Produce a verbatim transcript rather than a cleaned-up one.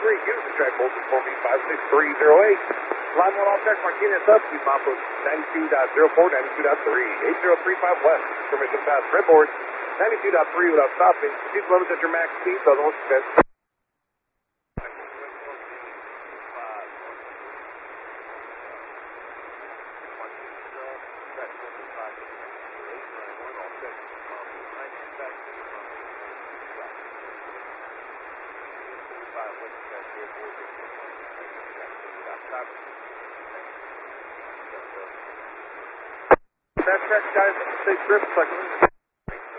three. Houston track voltage four B five six three zero eight. Line one off deck, Martinez up. Speed mile post ninety-two point zero four, ninety-two point three. eight zero three five west. Permission pass. Redboard ninety-two point three without stopping. Speed limits at your max speed. Other one success. That track guys, stay grip, second.